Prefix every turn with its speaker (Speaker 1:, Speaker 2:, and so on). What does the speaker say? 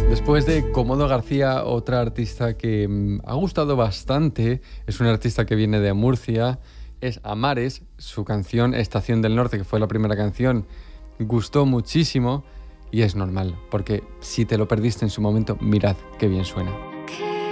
Speaker 1: Después de Comodo García, otra artista que ha gustado bastante, es una artista que viene de Murcia, es Amares. Su canción Estación del Norte, que fue la primera canción, gustó muchísimo y es normal, porque si te lo perdiste en su momento, mirad qué bien suena.